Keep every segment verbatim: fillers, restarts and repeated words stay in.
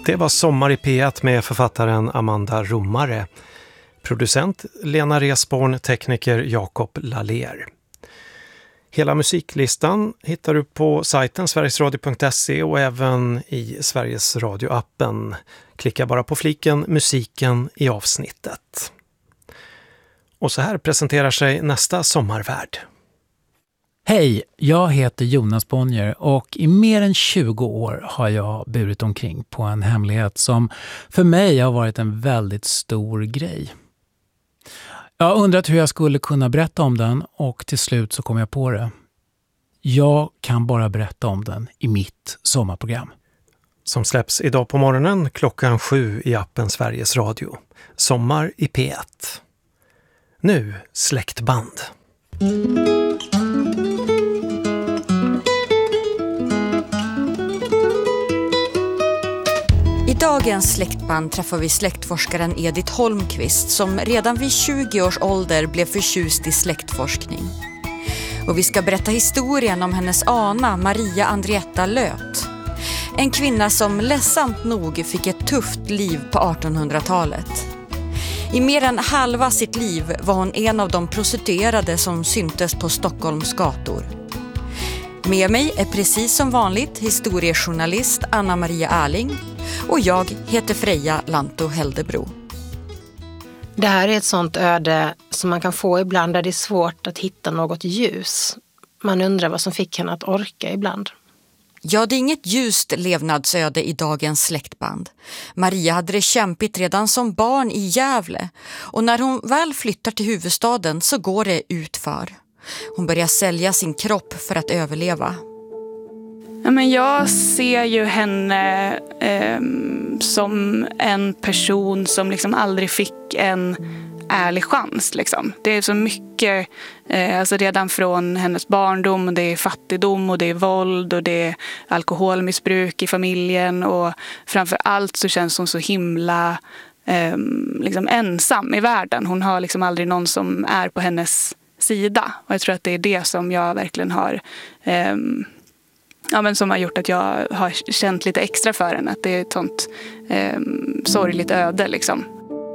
Det var Sommar i P ett med författaren Amanda Romare. Producent Lena Resborn, tekniker Jakob Lallér. Hela musiklistan hittar du på sajten sverigesradio punkt se och även i Sveriges Radio-appen. Klicka bara på fliken musiken i avsnittet. Och så här presenterar sig nästa sommarvärd. Hej, jag heter Jonas Bonnier och i mer än tjugo år har jag burit omkring på en hemlighet som för mig har varit en väldigt stor grej. Jag har undrat hur jag skulle kunna berätta om den och till slut så kom jag på det. Jag kan bara berätta om den i mitt sommarprogram. Som släpps idag på morgonen klockan sju i appen Sveriges Radio. Sommar i P ett. Nu släktband. I dagens släktband träffar vi släktforskaren Edith Holmqvist som redan vid tjugo års ålder blev förtjust i släktforskning. Och vi ska berätta historien om hennes ana Maria Andrietta Löth. En kvinna som ledsamt nog fick ett tufft liv på artonhundratalet. I mer än halva sitt liv var hon en av de prostituerade som syntes på Stockholms gator. Med mig är precis som vanligt historiejournalist Anna Maria Erling och jag heter Freja Lanto Heldebro. Det här är ett sånt öde som man kan få ibland där det är svårt att hitta något ljus. Man undrar vad som fick henne att orka ibland. Ja, det är inget ljust levnadsöde i dagens släktband. Maria hade det kämpigt redan som barn i Gävle och när hon väl flyttar till huvudstaden så går det utför. Hon börjar sälja sin kropp för att överleva. Ja, men jag ser ju henne eh, som en person som liksom aldrig fick en ärlig chans. Liksom. Det är så mycket, eh, alltså redan från hennes barndom, och det är fattigdom och det är våld och det är alkoholmissbruk i familjen och framför allt så känns hon så himla eh, liksom ensam i världen. Hon har liksom aldrig någon som är på hennes sida och jag tror att det är det som jag verkligen har eh, ja, men som har gjort att jag har känt lite extra för henne. Att det är ett sånt eh, sorgligt öde liksom.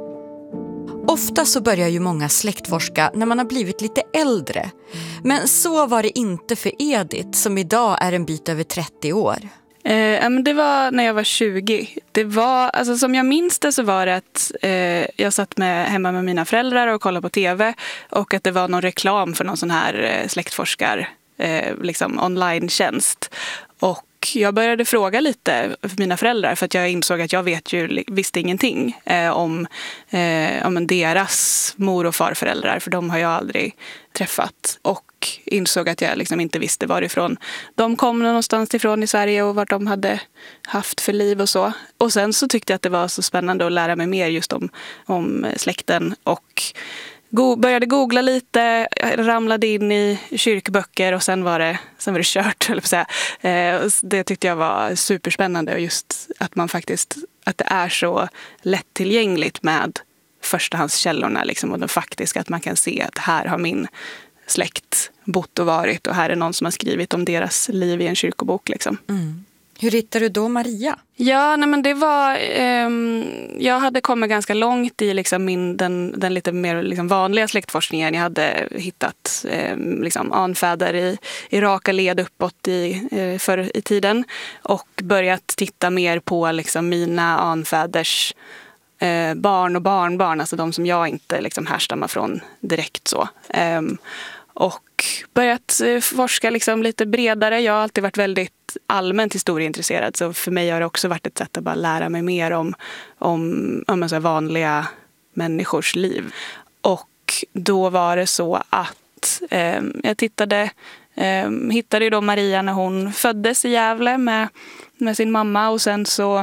Ofta så börjar ju många släktforska när man har blivit lite äldre. Men så var det inte för Edith som idag är en bit över trettio år. Eh, det var när jag var tjugo. Det var, alltså, som jag minns det så var det att eh, jag satt med, hemma med mina föräldrar och kollade på tv. Och att det var någon reklam för någon sån här eh, släktforskar eh, liksom online-tjänst. Och jag började fråga lite för mina föräldrar för att jag insåg att jag vet ju, visste ingenting eh, om, eh, om deras mor- och farföräldrar, för de har jag aldrig träffat. Och insåg att jag liksom inte visste varifrån de kom någonstans ifrån i Sverige och vad de hade haft för liv och så. Och sen så tyckte jag att det var så spännande att lära mig mer just om, om släkten och Go- började googla lite, ramlade in i kyrkböcker och sen var det, sen var det kört, eller på att säga. Eh, det tyckte jag var superspännande och just att man faktiskt, att det är så lättillgängligt med förstahandskällorna liksom, och den faktiska, att man kan se att här har min släkt bott och varit och här är någon som har skrivit om deras liv i en kyrkobok liksom. Mm. Hur hittade du då Maria? Ja, nej men det var... Eh, jag hade kommit ganska långt i liksom min, den, den lite mer liksom vanliga släktforskningen. Jag hade hittat eh, liksom anfäder i, i raka led uppåt i, eh, för, i tiden. Och börjat titta mer på liksom mina anfäders eh, barn och barnbarn. Alltså de som jag inte liksom härstammar från direkt så. Eh, och börjat forska liksom lite bredare. Jag har alltid varit väldigt allmänt historieintresserad, så för mig har det också varit ett sätt att bara lära mig mer om, om, om så här vanliga människors liv. Och då var det så att eh, jag tittade, eh, hittade ju då Maria när hon föddes i Gävle med, med sin mamma, och sen så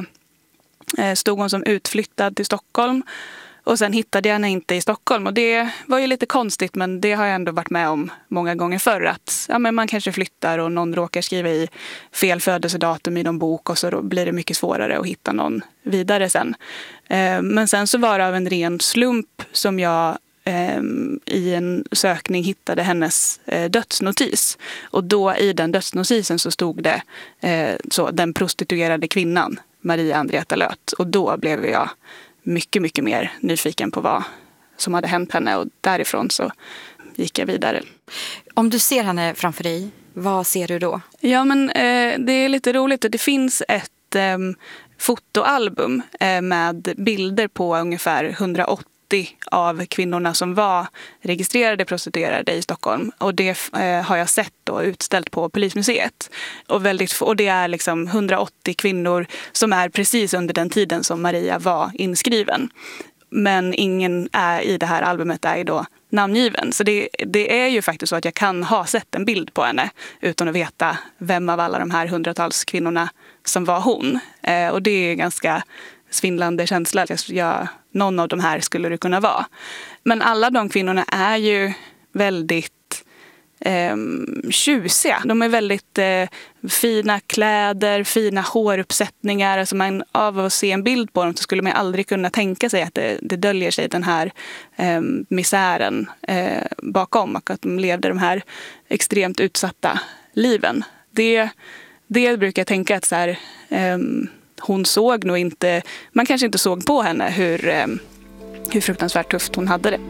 eh, stod hon som utflyttad till Stockholm. Och sen hittade jag henne inte i Stockholm. Och det var ju lite konstigt, men det har jag ändå varit med om många gånger förr. Att ja, men man kanske flyttar och någon råkar skriva i fel födelsedatum i någon bok. Och så då blir det mycket svårare att hitta någon vidare sen. Eh, men sen så var det av en ren slump som jag eh, i en sökning hittade hennes eh, dödsnotis. Och då i den dödsnotisen så stod det eh, så, den prostituerade kvinnan Maria Andreetta Löth. Och då blev jag mycket, mycket mer nyfiken på vad som hade hänt henne. Och därifrån så gick jag vidare. Om du ser henne framför dig, vad ser du då? Ja, men eh, det är lite roligt. Det finns ett eh, fotoalbum eh, med bilder på ungefär hundraåttio av kvinnorna som var registrerade prostituerade i Stockholm. Och det eh, har jag sett då utställt på Polismuseet. Och, väldigt, och det är liksom hundraåttio kvinnor som är precis under den tiden som Maria var inskriven. Men ingen är i det här albumet är då namngiven. Så det, det är ju faktiskt så att jag kan ha sett en bild på henne utan att veta vem av alla de här hundratals kvinnorna som var hon. Eh, och det är en ganska svindlande känsla. Att jag, någon av de här skulle det kunna vara. Men alla de kvinnorna är ju väldigt eh, tjusiga. De är väldigt eh, fina kläder, fina håruppsättningar. Alltså man, av att se en bild på dem så skulle man aldrig kunna tänka sig att det, det döljer sig den här eh, misären eh, bakom. Och att de levde de här extremt utsatta liven. Det, det brukar jag tänka att så här, eh, hon såg nog inte, man kanske inte såg på henne hur, eh, hur fruktansvärt tufft hon hade det.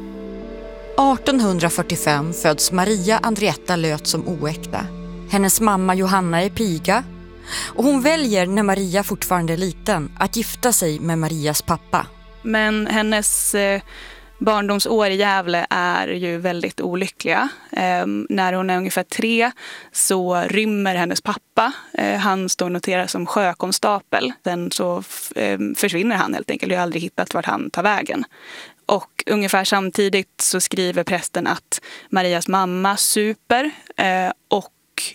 arton fyrtiofem föds Maria Andreetta Löth som oäkta. Hennes mamma Johanna är piga. Och hon väljer, när Maria fortfarande är liten, att gifta sig med Marias pappa. Men hennes eh, barndomsår i Gävle är ju väldigt olyckliga. Eh, när hon är ungefär tre så rymmer hennes pappa. Eh, han står noterad som sjökonstapel. Sen så eh, försvinner han helt enkelt. Jag har aldrig hittat vart han tar vägen. Och ungefär samtidigt så skriver prästen att Marias mamma super eh, och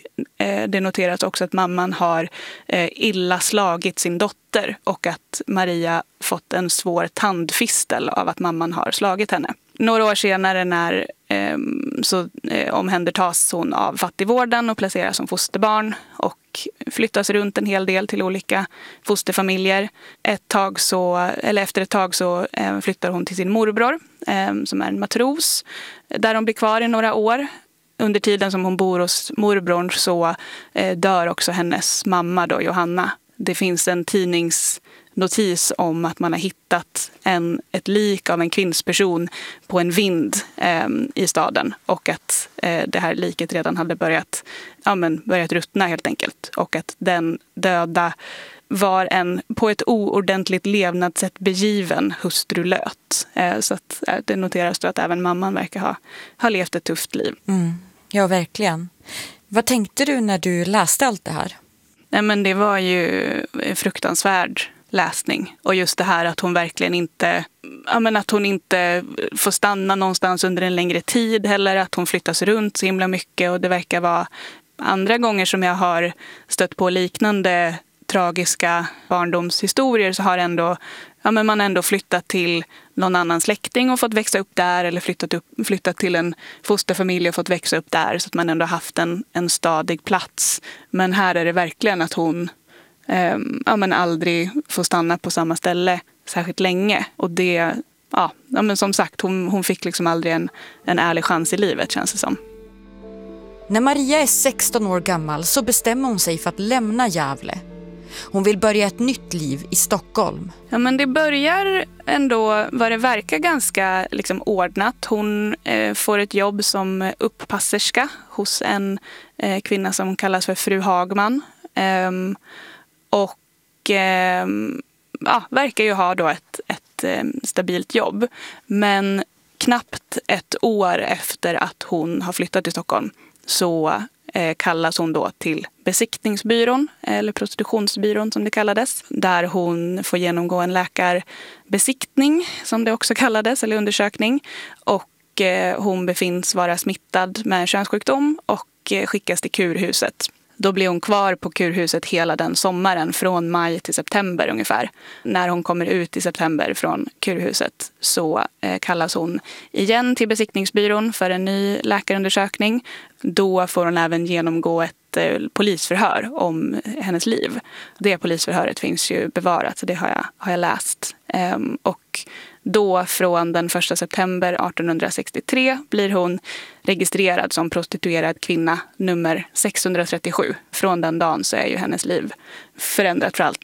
eh, det noteras också att mamman har eh, illa slagit sin dotter och att Maria fått en svår tandfistel av att mamman har slagit henne. Några år senare när, eh, så eh, omhändertas hon av fattigvården och placeras som fosterbarn och flyttas runt en hel del till olika fosterfamiljer. Ett tag så, eller efter ett tag så eh, flyttar hon till sin morbror eh, som är en matros där hon blir kvar i några år. Under tiden som hon bor hos morbrorn så eh, dör också hennes mamma då, Johanna. Det finns en tidningsnotis om att man har hittat en, ett lik av en kvinnsperson på en vind eh, i staden och att eh, det här liket redan hade börjat, ja, men, börjat ruttna helt enkelt och att den döda var en på ett oordentligt levnadssätt begiven hustru Löth. Eh, så att, eh, det noteras då att även mamman verkar ha, ha levt ett tufft liv. Mm. Ja, verkligen. Vad tänkte du när du läste allt det här? Nej, men det var ju fruktansvärd läsning. Och just det här att hon verkligen inte, ja, men att hon inte får stanna någonstans under en längre tid heller. Att hon flyttas runt så himla mycket. Och det verkar vara andra gånger som jag har stött på liknande tragiska barndomshistorier så har ändå, ja, men man ändå flyttat till någon annan släkting och fått växa upp där eller flyttat, upp, flyttat till en fosterfamilj och fått växa upp där så att man ändå haft en, en stadig plats. Men här är det verkligen att hon eh, ja, men aldrig får stanna på samma ställe särskilt länge. Och det, ja, ja men som sagt, hon, hon fick liksom aldrig en, en ärlig chans i livet, känns det som. När Maria är sexton år gammal så bestämmer hon sig för att lämna Gävle. Hon vill börja ett nytt liv i Stockholm. Ja, men det börjar ändå, vad det verkar, ganska liksom ordnat. Hon eh, får ett jobb som upppasserska hos en eh, kvinna som kallas för fru Hagman. Ehm, och ehm, ja, verkar ju ha då ett, ett eh, stabilt jobb. Men knappt ett år efter att hon har flyttat till Stockholm så eh, kallas hon då till besiktningsbyrån, eller prostitutionsbyrån som det kallades, där hon får genomgå en läkarbesiktning som det också kallades, eller undersökning, och eh, hon befinns vara smittad med en könssjukdom och eh, skickas till kurhuset. Då blir hon kvar på kurhuset hela den sommaren, från maj till september ungefär. När hon kommer ut i september från kurhuset så eh, kallas hon igen till besiktningsbyrån för en ny läkarundersökning. Då får hon även genomgå ett eh, polisförhör om hennes liv. Det polisförhöret finns ju bevarat, så det har jag, har jag läst. Ehm, och då från den första september arton sextiotre blir hon registrerad som prostituerad kvinna nummer sexhundratrettiosju. Från den dagen så är ju hennes liv förändrat för alltid, kan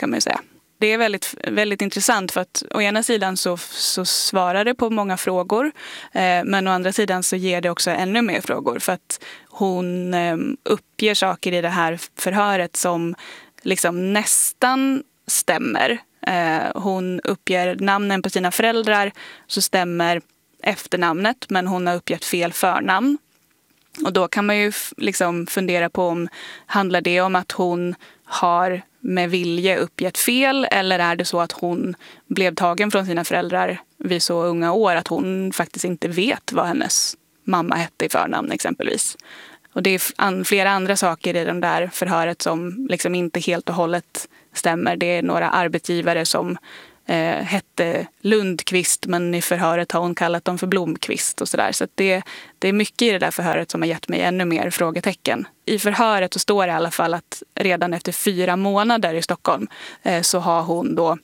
kan man ju säga. Det är väldigt, väldigt intressant för att å ena sidan så, så svarar det på många frågor eh, men å andra sidan så ger det också ännu mer frågor för att hon eh, uppger saker i det här förhöret som liksom nästan stämmer. Eh, hon uppger namnen på sina föräldrar så stämmer efternamnet men hon har uppgett fel förnamn. Och då kan man ju liksom fundera på om handlar det om att hon har med vilje uppgett fel eller är det så att hon blev tagen från sina föräldrar vid så unga år att hon faktiskt inte vet vad hennes mamma hette i förnamn exempelvis. Och det är flera andra saker i det där förhöret som liksom inte helt och hållet stämmer. Det är några arbetsgivare som eh, hette Lundqvist men i förhöret har hon kallat dem för Blomqvist och sådär. Så att det, det är mycket i det där förhöret som har gett mig ännu mer frågetecken. I förhöret så står det i alla fall att redan efter fyra månader i Stockholm eh, så har hon då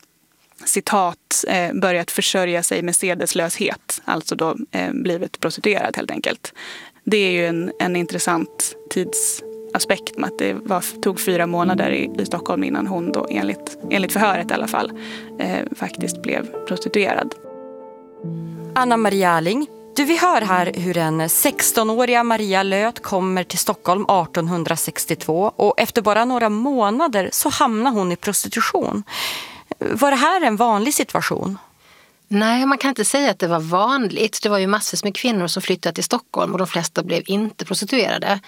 citat eh, börjat försörja sig med sedeslöshet. Alltså då eh, blivit prostituerad helt enkelt. Det är ju en, en intressant tidsaspekt med att det var, tog fyra månader i, i Stockholm innan hon då enligt, enligt förhöret i alla fall eh, faktiskt blev prostituerad. Anna Maria Alling, du, vi hör här hur en sextonåriga Maria Löth kommer till Stockholm arton sextiotvå och efter bara några månader så hamnar hon i prostitution. Var det här en vanlig situation? Nej, man kan inte säga att det var vanligt. Det var ju massvis med kvinnor som flyttade till Stockholm och de flesta blev inte prostituerade.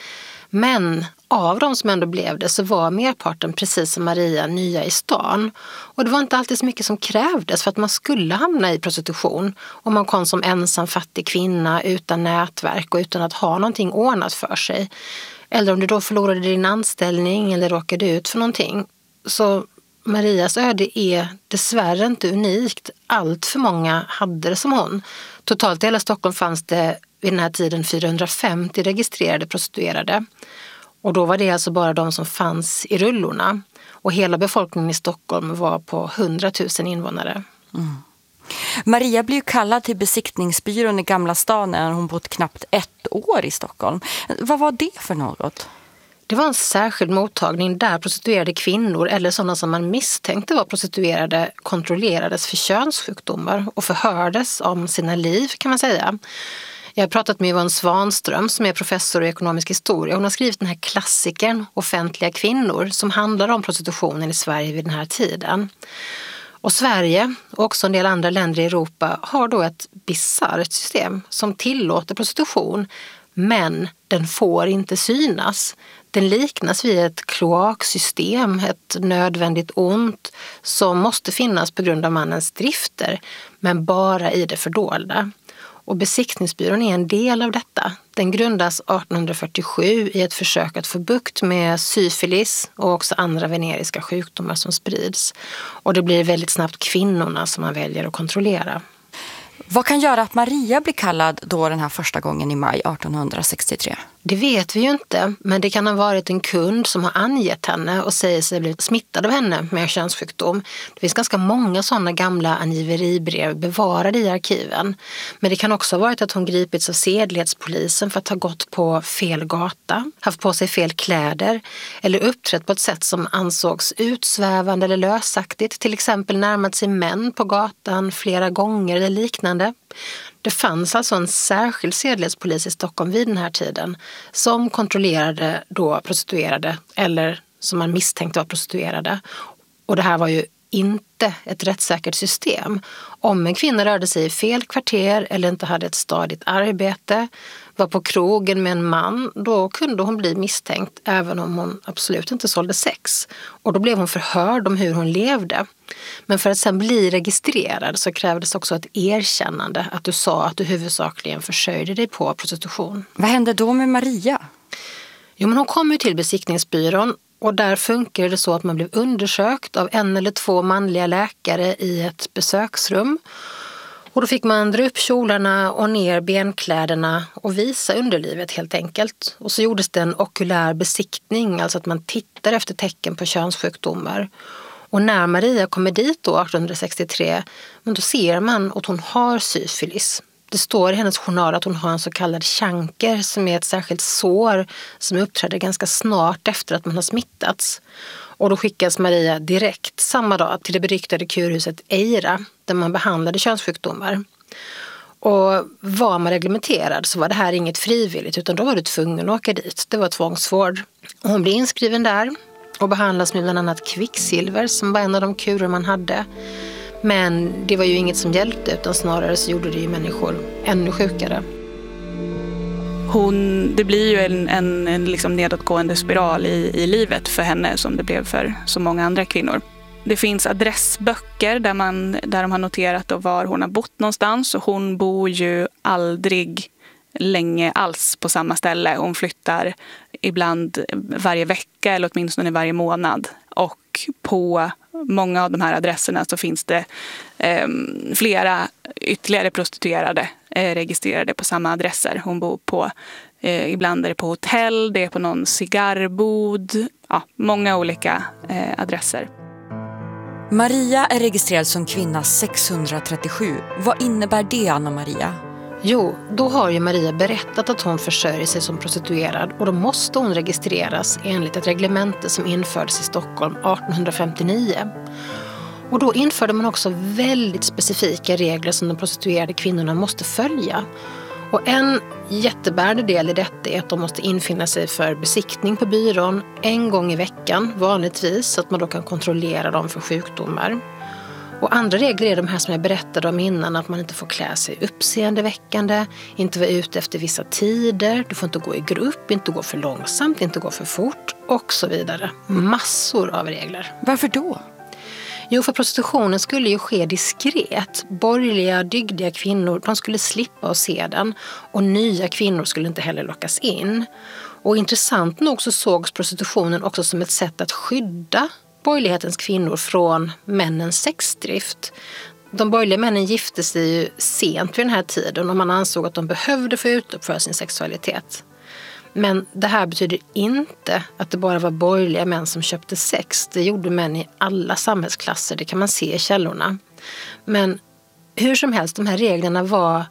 Men av de som ändå blev det så var merparten precis som Maria nya i stan. Och det var inte alltid så mycket som krävdes för att man skulle hamna i prostitution. Om man kom som ensam fattig kvinna utan nätverk och utan att ha någonting ordnat för sig. Eller om du då förlorade din anställning eller råkade ut för någonting. Så Marias öde är dessvärre inte unikt. Allt för många hade det som hon. Totalt i hela Stockholm fanns det vid den här tiden fyrahundrafemtio registrerade prostituerade. Och då var det alltså bara de som fanns i rullorna. Och hela befolkningen i Stockholm var på hundratusen invånare. Mm. Maria blev kallad till besiktningsbyrån i Gamla stan när hon bott knappt ett år i Stockholm. Vad var det för något? Det var en särskild mottagning där prostituerade kvinnor eller sådana som man misstänkte var prostituerade kontrollerades för könssjukdomar och förhördes om sina liv kan man säga. Jag har pratat med Yvonne Svanström som är professor i ekonomisk historia. Hon har skrivit den här klassikern Offentliga kvinnor som handlar om prostitutionen i Sverige vid den här tiden. Och Sverige och också en del andra länder i Europa har då ett bisarrt system som tillåter prostitution men den får inte synas. Den liknas vid ett kloaksystem, ett nödvändigt ont som måste finnas på grund av mannens drifter, men bara i det fördolda. Och besiktningsbyrån är en del av detta. Den grundas arton fyrtiosju i ett försök att få bukt med syfilis och också andra veneriska sjukdomar som sprids. Och det blir väldigt snabbt kvinnorna som man väljer att kontrollera. Vad kan göra att Maria blir kallad då den här första gången i maj arton sextiotre? Det vet vi ju inte, men det kan ha varit en kund som har angett henne och säger sig bli smittad av henne med könssjukdom. Det finns ganska många sådana gamla angiveribrev bevarade i arkiven. Men det kan också ha varit att hon gripits av sedlighetspolisen för att ha gått på fel gata, haft på sig fel kläder eller uppträtt på ett sätt som ansågs utsvävande eller lösaktigt. Till exempel närmat sig män på gatan flera gånger eller liknande. Det fanns alltså en särskild sedlighetspolis i Stockholm vid den här tiden som kontrollerade då prostituerade eller som man misstänkte var prostituerade. Och det här var ju inte ett rättssäkert system. Om en kvinna rörde sig i fel kvarter eller inte hade ett stadigt arbete, var på krogen med en man, då kunde hon bli misstänkt även om hon absolut inte sålde sex. Och då blev hon förhörd om hur hon levde. Men för att sen bli registrerad så krävdes också ett erkännande att du sa att du huvudsakligen försörjde dig på prostitution. Vad hände då med Maria? Jo, men hon kom ju till besiktningsbyrån och där funkar det så att man blev undersökt av en eller två manliga läkare i ett besöksrum. Och då fick man dra upp kjolarna och ner benkläderna och visa underlivet helt enkelt. Och så gjordes det en okulär besiktning, alltså att man tittar efter tecken på könssjukdomar. Och när Maria kommer dit då arton sextiotre, men då ser man att hon har syfilis. Det står i hennes journal att hon har en så kallad chanker som är ett särskilt sår som uppträder ganska snart efter att man har smittats. Och då skickas Maria direkt samma dag till det beryktade kurhuset Eira där man behandlade könssjukdomar. Och var man reglementerad så var det här inget frivilligt utan då var du tvungen att åka dit. Det var tvångsvård. Och hon blev inskriven där och behandlas med bland annat kvicksilver som var en av de kurer man hade. Men det var ju inget som hjälpte utan snarare så gjorde det ju människor ännu sjukare. Hon, det blir ju en, en, en liksom nedåtgående spiral i, i livet för henne som det blev för så många andra kvinnor. Det finns adressböcker där, man, där de har noterat då var hon har bott någonstans. Och hon bor ju aldrig länge alls på samma ställe. Hon flyttar ibland varje vecka eller åtminstone varje månad. Och på många av de här adresserna så finns det eh, flera ytterligare prostituerade eh, registrerade på samma adresser. Hon bor på, eh, ibland är det på hotell, det är på någon cigarbod. Ja, många olika eh, adresser. Maria är registrerad som kvinna sexhundratrettiosju. Vad innebär det, Anna Maria? Jo, då har ju Maria berättat att hon försörjer sig som prostituerad och då måste hon registreras enligt ett reglemente som infördes i Stockholm arton femtionio. Och då införde man också väldigt specifika regler som de prostituerade kvinnorna måste följa. Och en jättebärande del i detta är att de måste infinna sig för besiktning på byrån en gång i veckan vanligtvis så att man då kan kontrollera dem för sjukdomar. Och andra regler är de här som jag berättade om innan, att man inte får klä sig uppseendeväckande, inte vara ute efter vissa tider, du får inte gå i grupp, inte gå för långsamt, inte gå för fort och så vidare. Massor av regler. Varför då? Jo, för prostitutionen skulle ju ske diskret. Borgerliga, dygdiga kvinnor, de skulle slippa att se den och nya kvinnor skulle inte heller lockas in. Och intressant nog så sågs prostitutionen också som ett sätt att skydda borgerlighetens kvinnor från männens sexdrift. De borgerliga männen gifte sig ju sent vid den här tiden och man ansåg att de behövde få utlopp för sin sexualitet. Men det här betyder inte att det bara var borgerliga män som köpte sex. Det gjorde män i alla samhällsklasser, det kan man se i källorna. Men hur som helst, de här reglerna var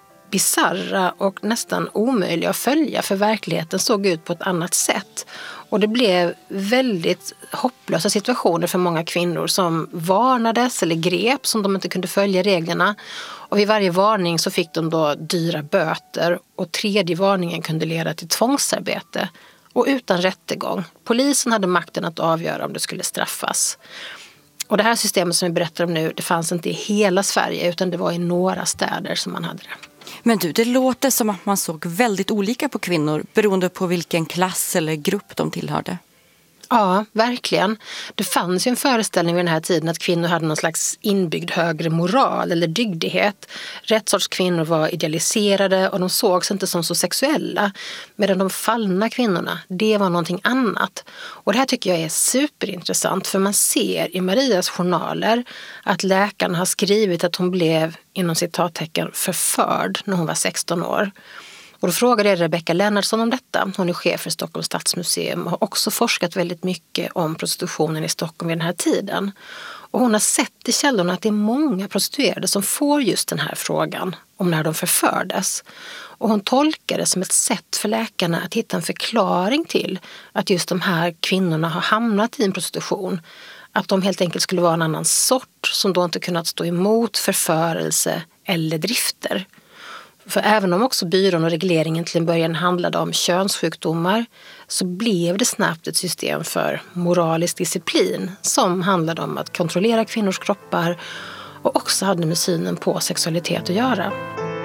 bizarra och nästan omöjliga att följa för verkligheten såg ut på ett annat sätt. Och det blev väldigt hopplösa situationer för många kvinnor som varnades eller greps om de inte kunde följa reglerna. Och vid varje varning så fick de då dyra böter och tredje varningen kunde leda till tvångsarbete och utan rättegång. Polisen hade makten att avgöra om det skulle straffas. Och det här systemet som vi berättar om nu, det fanns inte i hela Sverige utan det var i några städer som man hade det. Men du, det låter som att man såg väldigt olika på kvinnor beroende på vilken klass eller grupp de tillhörde. Ja, verkligen. Det fanns ju en föreställning vid den här tiden att kvinnor hade någon slags inbyggd högre moral eller dygdighet. Rätt sorts kvinnor var idealiserade och de sågs inte som så sexuella. Medan de fallna kvinnorna, det var någonting annat. Och det här tycker jag är superintressant för man ser i Marias journaler att läkaren har skrivit att hon blev inom citattecken förförd när hon var sexton år. Och då frågade jag Rebecka Lennartsson om detta. Hon är chef för Stockholms stadsmuseum och har också forskat väldigt mycket om prostitutionen i Stockholm vid den här tiden. Och hon har sett i källorna att det är många prostituerade som får just den här frågan om när de förfördes. Och hon tolkar det som ett sätt för läkarna att hitta en förklaring till att just de här kvinnorna har hamnat i en prostitution. Att de helt enkelt skulle vara en annan sort som då inte kunnat stå emot förförelse eller drifter. För även om också byrån och regleringen till en början handlade om könssjukdomar så blev det snabbt ett system för moralisk disciplin som handlade om att kontrollera kvinnors kroppar och också hade med synen på sexualitet att göra.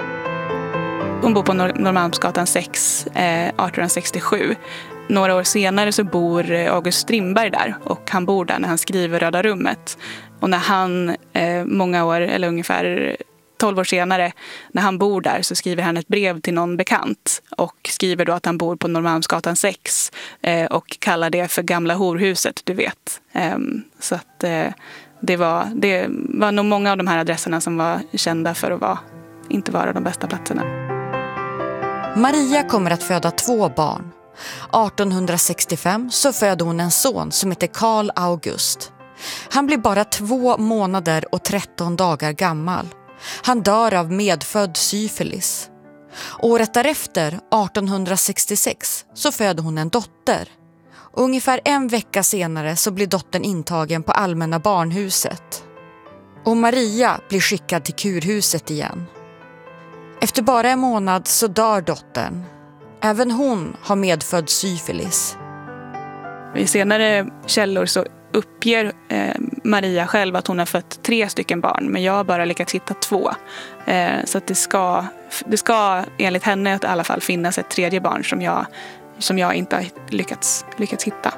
Hon bor på Norrmalmsgatan sex, eh, arton sextiosju. Några år senare så bor August Strindberg där och han bor där när han skriver Röda rummet. Och när han, eh, många år eller ungefär tolv år senare, när han bor där så skriver han ett brev till någon bekant och skriver då att han bor på Norrmalmsgatan sex eh, och kallar det för gamla horhuset, du vet. Eh, så att eh, det, var, det var nog många av de här adresserna som var kända för att vara, inte vara de bästa platserna. Maria kommer att föda två barn. arton sextiofem så föder hon en son som heter Carl August. Han blir bara två månader och tretton dagar gammal. Han dör av medfödd syfilis. Året därefter, arton sextiosex, så föder hon en dotter. Och ungefär en vecka senare så blir dottern intagen på Allmänna barnhuset. Och Maria blir skickad till kurhuset igen. Efter bara en månad så dör dottern. Även hon har medfödd syfilis. I senare källor så uppger eh, Maria själv att hon har fött tre stycken barn, men jag har bara lyckats hitta två. Eh, så att det ska, det ska enligt henne i alla fall finnas ett tredje barn som jag, som jag inte har lyckats, lyckats hitta.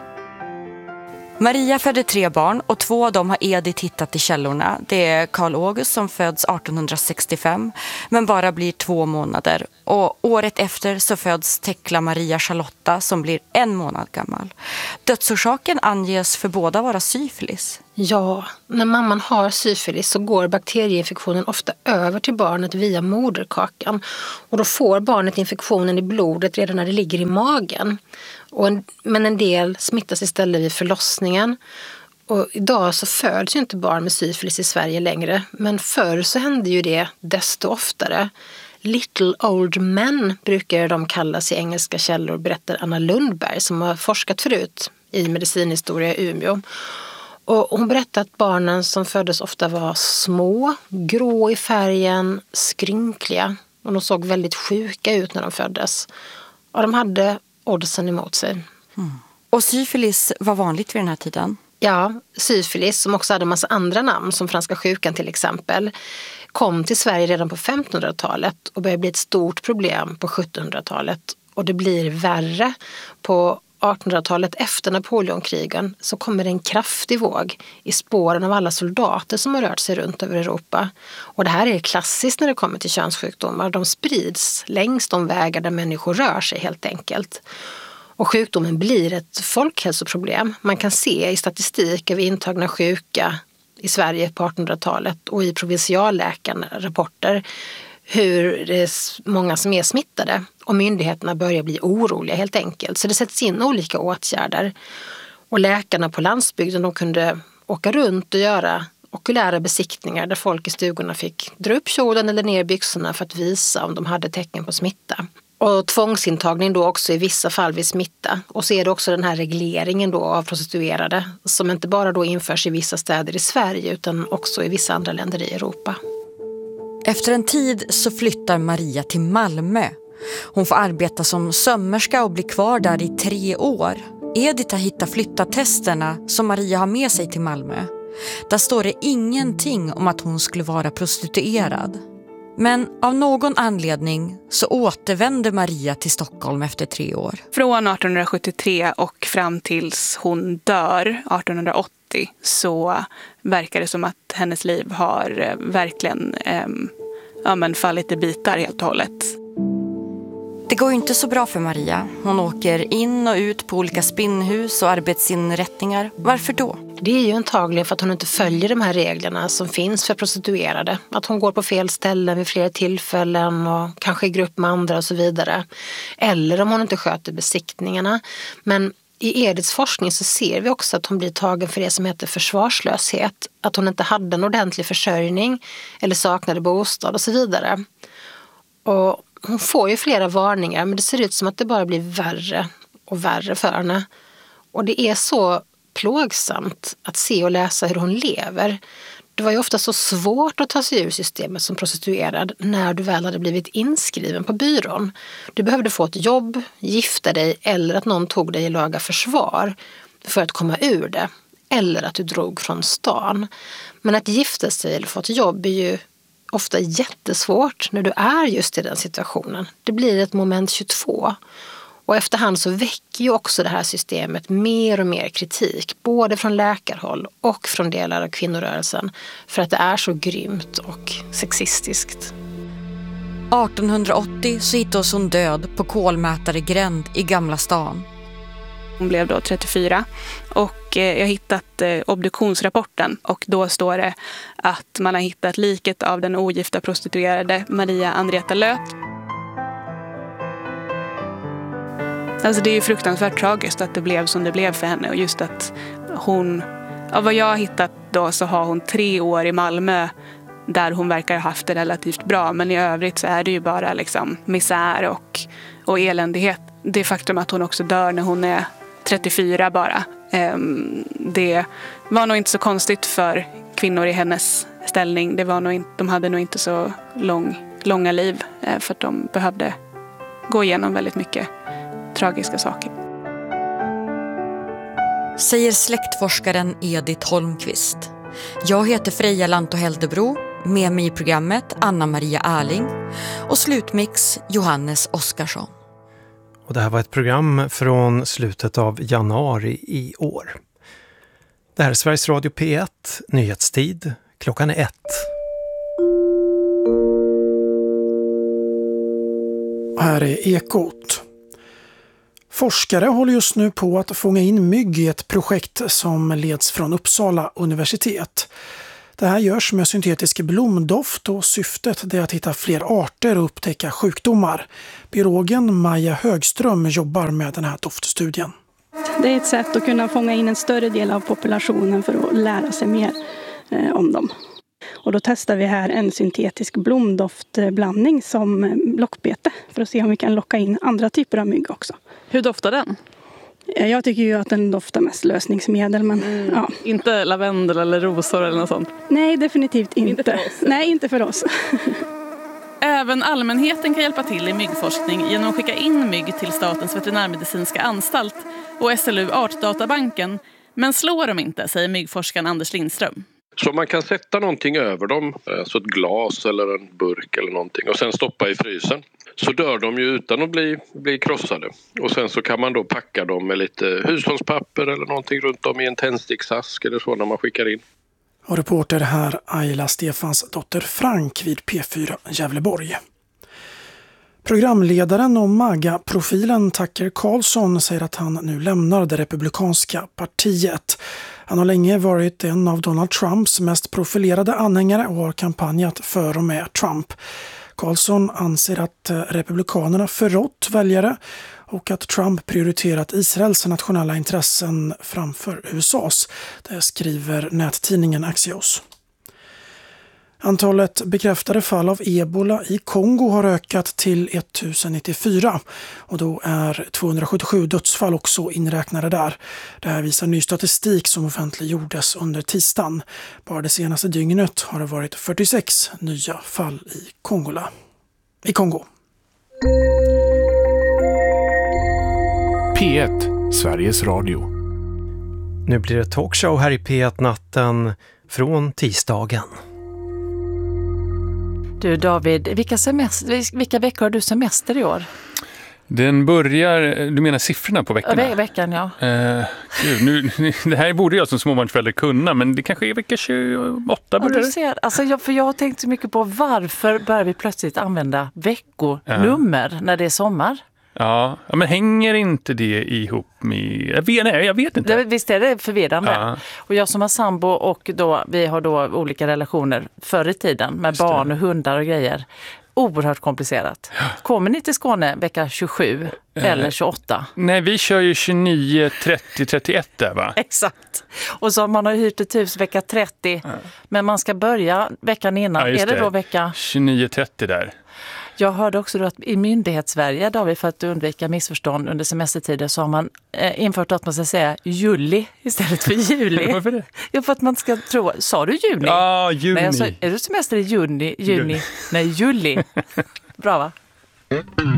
Maria födde tre barn och två av dem har Edith hittat i källorna. Det är Karl August som föds arton sextiofem men bara blir två månader. Och året efter så föds Tekla Maria Charlotta som blir en månad gammal. Dödsorsaken anges för båda vara syfilis. Ja, när mamman har syfilis så går bakterieinfektionen ofta över till barnet via moderkakan. Och då får barnet infektionen i blodet redan när det ligger i magen. Och en, men en del smittas istället vid förlossningen. Och idag så föds ju inte barn med syfilis i Sverige längre. Men förr så hände ju det desto oftare. Little old men brukar de kallas i engelska källor, berättar Anna Lundberg som har forskat förut i medicinhistoria i Umeå. Och hon berättade att barnen som föddes ofta var små, grå i färgen, skrynkliga. Och de såg väldigt sjuka ut när de föddes. Och de hade oddsen emot sig. Mm. Och syfilis var vanligt vid den här tiden? Ja, syfilis som också hade en massa andra namn som franska sjukan till exempel kom till Sverige redan på femtonhundratalet och började bli ett stort problem på sjuttonhundratalet. Och det blir värre på artonhundratalet efter Napoleonkrigen så kommer det en kraftig våg i spåren av alla soldater som har rört sig runt över Europa. Och det här är klassiskt när det kommer till könssjukdomar. De sprids längs de vägar där människor rör sig helt enkelt. Och sjukdomen blir ett folkhälsoproblem. Man kan se i statistik över intagna sjuka i Sverige på artonhundratalet och i provinsialläkarrapporter hur det är många som är smittade och myndigheterna börjar bli oroliga helt enkelt. Så det sätts in olika åtgärder. Och läkarna på landsbygden de kunde åka runt och göra okulära besiktningar där folk i stugorna fick dra upp kjolen eller ner byxorna för att visa om de hade tecken på smitta. Och tvångsintagning då också i vissa fall vid smitta. Och så är det också den här regleringen då av prostituerade som inte bara då införs i vissa städer i Sverige utan också i vissa andra länder i Europa. Efter en tid så flyttar Maria till Malmö. Hon får arbeta som sömmerska och blir kvar där i tre år. Edith har hittat flyttattesterna som Maria har med sig till Malmö. Där står det ingenting om att hon skulle vara prostituerad. Men av någon anledning så återvänder Maria till Stockholm efter tre år. Från arton sjuttiotre och fram tills hon dör arton åttio så verkar det som att hennes liv har verkligen eh, ja, men fallit i bitar helt och hållet. Det går ju inte så bra för Maria. Hon åker in och ut på olika spinnhus och arbetsinrättningar. Varför då? Det är ju antagligen för att hon inte följer de här reglerna som finns för prostituerade. Att hon går på fel ställen vid flera tillfällen och kanske i grupp med andra och så vidare. Eller om hon inte sköter besiktningarna. Men i Ediths forskning så ser vi också att hon blir tagen för det som heter försvarslöshet. Att hon inte hade en ordentlig försörjning eller saknade bostad och så vidare. Och hon får ju flera varningar men det ser ut som att det bara blir värre och värre för henne. Och det är så plågsamt att se och läsa hur hon lever. Det var ju ofta så svårt att ta sig ur systemet som prostituerad när du väl hade blivit inskriven på byrån. Du behövde få ett jobb, gifta dig eller att någon tog dig i laga försvar för att komma ur det. Eller att du drog från stan. Men att gifta sig eller få ett jobb är ju ofta jättesvårt när du är just i den situationen. Det blir ett moment tjugotvå. Och efterhand så väcker ju också det här systemet mer och mer kritik. Både från läkarhåll och från delar av kvinnorörelsen. För att det är så grymt och sexistiskt. arton åttio så hittas hon död på kolmätare gränd i Gamla stan. Hon blev då trettiofyra och jag har hittat obduktionsrapporten och då står det att man har hittat liket av den ogifta prostituerade Maria Andreta Löth. Alltså det är ju fruktansvärt tragiskt att det blev som det blev för henne och just att hon, av vad jag har hittat då så har hon tre år i Malmö där hon verkar ha haft det relativt bra men i övrigt så är det ju bara liksom misär och, och eländighet. Det faktum att hon också dör när hon är trettiofyra bara. Det var nog inte så konstigt för kvinnor i hennes ställning. Det var nog inte, de hade nog inte så lång, långa liv för att de behövde gå igenom väldigt mycket tragiska saker. Säger släktforskaren Edith Holmqvist. Jag heter Freja Lanto-Heldebro, med mig i programmet Anna-Maria Erling och slutmix Johannes Oskarsson. Och det här var ett program från slutet av januari i år. Det här är Sveriges Radio P ett, nyhetstid, klockan är ett. Här är Ekot. Forskare håller just nu på att fånga in mygg i ett projekt som leds från Uppsala universitet. Det här görs med syntetisk blomdoft och syftet är att hitta fler arter och upptäcka sjukdomar. Biologen Maja Högström jobbar med den här doftstudien. Det är ett sätt att kunna fånga in en större del av populationen för att lära sig mer eh, om dem. Och då testar vi här en syntetisk blomdoftblandning som lockbete för att se om vi kan locka in andra typer av mygg också. Hur doftar den? Jag tycker ju att den doftar mest lösningsmedel. Men, mm. ja. Inte lavendel eller rosor eller något sånt? Nej, definitivt inte. Inte för oss. Nej, inte för oss. Även allmänheten kan hjälpa till i myggforskning genom att skicka in mygg till Statens veterinärmedicinska anstalt och S L U Artdatabanken. Men slår de inte, säger myggforskaren Anders Lindström. Så man kan sätta någonting över dem, alltså ett glas eller en burk eller någonting och sen stoppa i frysen. Så dör de ju utan att bli, bli krossade. Och sen så kan man då packa dem med lite hushållspapper eller någonting runt om i en tändsticksask eller så när man skickar in. Och reporter här Ayla Stefans dotter Frank vid P fyra Gävleborg. Programledaren och MAGA-profilen Tucker Carlson säger att han nu lämnar det republikanska partiet. Han har länge varit en av Donald Trumps mest profilerade anhängare och har kampanjat för och med Trump. Carlson anser att republikanerna förrått väljare och att Trump prioriterat Israels nationella intressen framför U S A:s. Det skriver nättidningen Axios. Antalet bekräftade fall av ebola i Kongo har ökat till tusen nittiofyra och då är tvåhundrasjuttiosju dödsfall också inräknade där. Det här visar ny statistik som offentliggjordes under tisdagen. Bara det senaste dygnet har det varit fyrtiosex nya fall i Kongola. I Kongo. P ett, Sveriges Radio. Nu blir det talkshow här i P ett-natten från tisdagen. Du David, vilka, semester, vilka veckor har du semester i år? Den börjar, du menar siffrorna på veckorna? Ve- veckan, ja. Uh, gud, nu, det här borde jag som småbarnsförälder kunna, men det kanske är vecka tjugoåtta börjar ja, du ser, alltså jag, för jag har tänkt så mycket på varför börjar vi plötsligt använda veckonummer uh. när det är sommar? Ja, men hänger inte det ihop med... Jag vet, nej, jag vet inte. Det, visst är det förvirrande. Ja. Och jag som har sambo och då, vi har då olika relationer förr i tiden med barn och hundar och grejer. Oerhört komplicerat. Ja. Kommer ni till Skåne vecka tjugosju äh, eller tjugoåtta? Nej, vi kör ju tjugonio, trettio, trettioett där, va? Exakt. Och så man har hyrt ett hus vecka trettio. Ja. Men man ska börja veckan innan. Ja, är det, det då vecka... tjugonio trettio där. Jag hörde också då att i myndighetssverige, David, för att undvika missförstånd under semestertider, så har man eh, infört att man ska säga juli istället för juli. Varför det? Ja, för att man ska tro... Sa du juni? Ja, juni. Nej, jag sa, är du semester i juni? juni? Nej, juli. Bra, va?